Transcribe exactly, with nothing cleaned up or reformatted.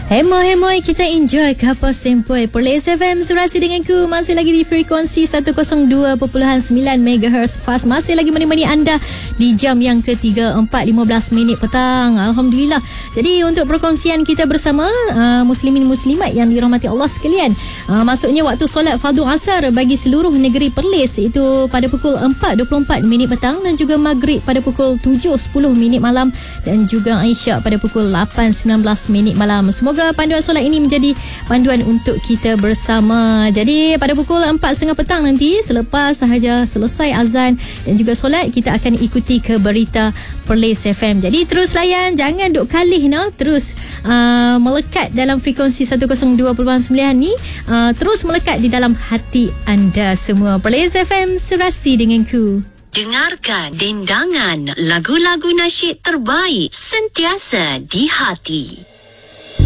Hemoi-hemoi kita enjoy kapal sempoi Perlis F M serasi denganku. Masih lagi di frekuensi seratus dua perpuluhan sembilan megahertz fast. Masih lagi menemani anda di jam yang ketiga empat lima belas minit petang. Alhamdulillah. Jadi untuk perkongsian kita bersama uh, muslimin muslimat yang dirahmati Allah sekalian, uh, maksudnya waktu solat fardu asar bagi seluruh negeri Perlis itu pada pukul empat dua puluh empat minit petang, dan juga maghrib pada pukul tujuh sepuluh minit malam, dan juga isyak pada pukul lapan sembilan belas minit malam. Semoga panduan solat ini menjadi panduan untuk kita bersama. Jadi pada pukul empat tiga puluh petang nanti, selepas sahaja selesai azan dan juga solat, kita akan ikuti ke berita Perlis F M. Jadi terus layan, jangan duk kalih no. Terus uh, melekat dalam frekuensi seratus dua perpuluhan sembilan ni, uh, terus melekat di dalam hati anda semua. Perlis F M serasi denganku. Dengarkan dendangan lagu-lagu nasyid terbaik sentiasa di hati.